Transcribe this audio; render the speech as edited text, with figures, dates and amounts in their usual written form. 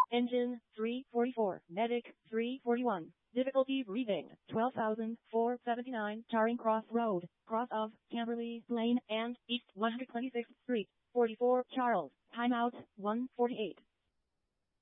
Engine 344. Medic 341. Difficulty breathing 12,479. Charing Cross Road, cross of Camberley Lane and East 126th Street. 44 Charles. Timeout 1:48.